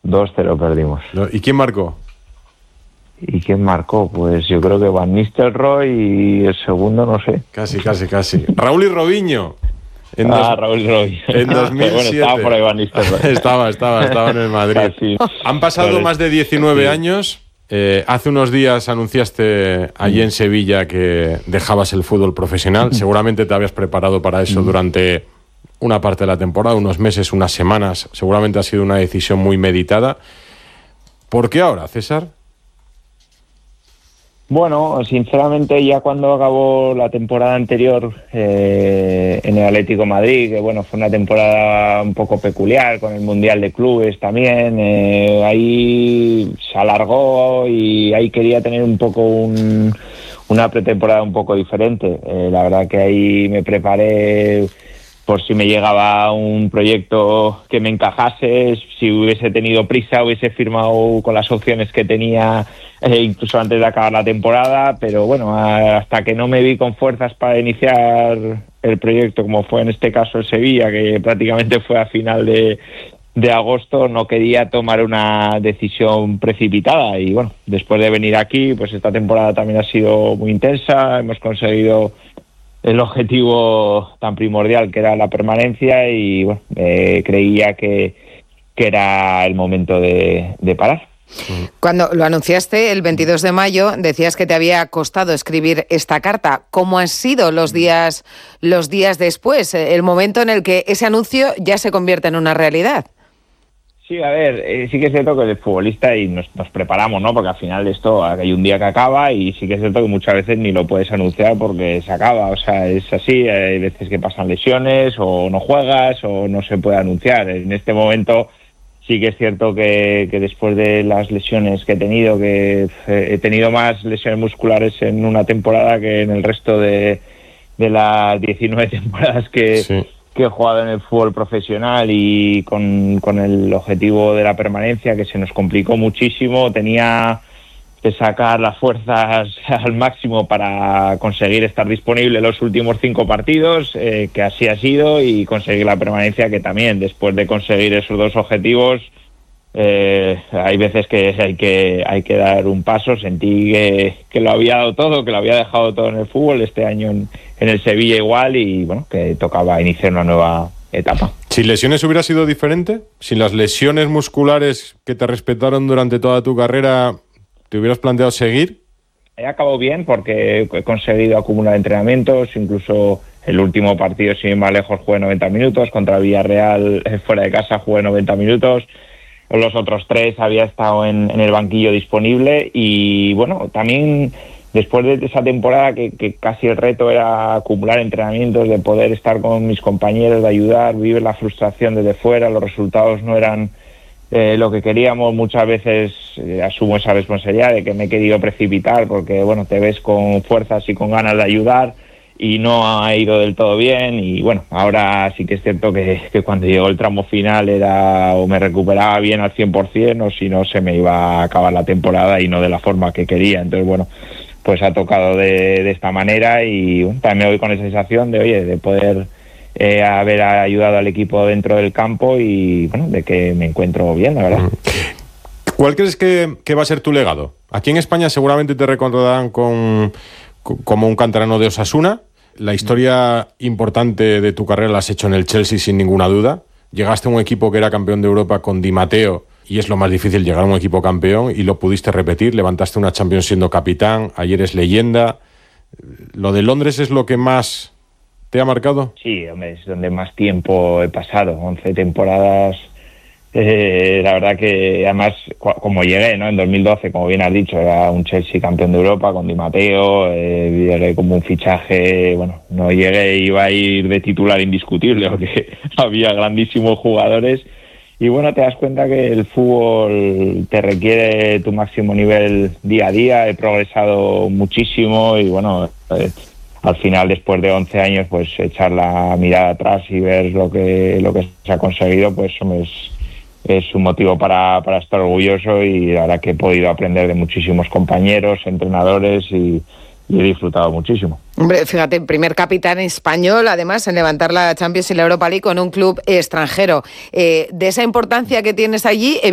2-0 perdimos. ¿Y quién marcó? ¿Y quién marcó? Pues yo creo que Van Nistelrooy y el segundo no sé. Casi. Raúl y Robinho. Raúl y Robinho. En 2007. Bueno, estaba por ahí Van Nistelrooy. estaba en el Madrid. Casi. Han pasado más de 19 años. Hace unos días anunciaste allí en Sevilla que dejabas el fútbol profesional. Seguramente te habías preparado para eso durante una parte de la temporada, unos meses, unas semanas. Seguramente ha sido una decisión muy meditada. ¿Por qué ahora, César? Bueno, sinceramente ya cuando acabó la temporada anterior en el Atlético de Madrid, que bueno, fue una temporada un poco peculiar con el Mundial de Clubes también, ahí se alargó y ahí quería tener un poco una pretemporada un poco diferente. La verdad que ahí me preparé por si me llegaba un proyecto que me encajase, si hubiese tenido prisa, hubiese firmado con las opciones que tenía incluso antes de acabar la temporada, pero bueno, hasta que no me vi con fuerzas para iniciar el proyecto, como fue en este caso el Sevilla, que prácticamente fue a final de agosto, no quería tomar una decisión precipitada y bueno, después de venir aquí, pues esta temporada también ha sido muy intensa, hemos conseguido el objetivo tan primordial que era la permanencia y bueno, creía que era el momento de parar. Cuando lo anunciaste el 22 de mayo, decías que te había costado escribir esta carta. ¿Cómo han sido los días después, el momento en el que ese anuncio ya se convierte en una realidad? Sí, a ver, sí que es cierto que eres futbolista y nos preparamos, ¿no? Porque al final de esto hay un día que acaba y sí que es cierto que muchas veces ni lo puedes anunciar porque se acaba, o sea, es así, hay veces que pasan lesiones o no juegas o no se puede anunciar. En este momento sí que es cierto que después de las lesiones que he tenido, que he tenido más lesiones musculares en una temporada que en el resto de las 19 temporadas que he jugado en el fútbol profesional y con el objetivo de la permanencia, que se nos complicó muchísimo, tenía que sacar las fuerzas al máximo para conseguir estar disponible los últimos 5 partidos, que así ha sido, y conseguir la permanencia, que también después de conseguir esos 2 objetivos hay veces que hay que dar un paso. Sentí que lo había dado todo, que lo había dejado todo en el fútbol, este año en el Sevilla igual, y bueno, que tocaba iniciar una nueva etapa. ¿Sin lesiones hubiera sido diferente? ¿Sin las lesiones musculares que te respetaron durante toda tu carrera, te hubieras planteado seguir? He acabado bien porque he conseguido acumular entrenamientos, incluso el último partido, sin ir más lejos, jugué 90 minutos, contra Villarreal fuera de casa jugué 90 minutos, los otros 3 había estado en el banquillo disponible y bueno, también después de esa temporada que casi el reto era acumular entrenamientos, de poder estar con mis compañeros, de ayudar, vivir la frustración desde fuera, los resultados no eran lo que queríamos, muchas veces asumo esa responsabilidad de que me he querido precipitar porque bueno, te ves con fuerzas y con ganas de ayudar y no ha ido del todo bien, y bueno, ahora sí que es cierto que cuando llegó el tramo final era o me recuperaba bien al 100% o si no se me iba a acabar la temporada y no de la forma que quería. Entonces bueno, pues ha tocado de esta manera y bueno, también me voy con esa sensación de poder haber ayudado al equipo dentro del campo y bueno, de que me encuentro bien, la verdad. ¿Cuál crees que va a ser tu legado? Aquí en España seguramente te recordarán como un canterano de Osasuna. La historia importante de tu carrera la has hecho en el Chelsea sin ninguna duda. Llegaste a un equipo que era campeón de Europa con Di Matteo y es lo más difícil llegar a un equipo campeón y lo pudiste repetir. Levantaste una Champions siendo capitán, ayer es leyenda. ¿Lo de Londres es lo que más te ha marcado? Sí, hombre, es donde más tiempo he pasado, 11 temporadas. La verdad que además, como llegué, ¿no? En 2012, como bien has dicho, era un Chelsea campeón de Europa con Di Matteo, llegué como un fichaje, bueno, no llegué, iba a ir de titular indiscutible porque había grandísimos jugadores y bueno, te das cuenta que el fútbol te requiere tu máximo nivel día a día, he progresado muchísimo y bueno, al final, después de 11 años, pues echar la mirada atrás y ver lo que se ha conseguido, pues es un motivo para estar orgulloso y la verdad que he podido aprender de muchísimos compañeros, entrenadores y he disfrutado muchísimo. Hombre, fíjate, primer capitán español, además, en levantar la Champions y la Europa League con un club extranjero. De esa importancia que tienes allí,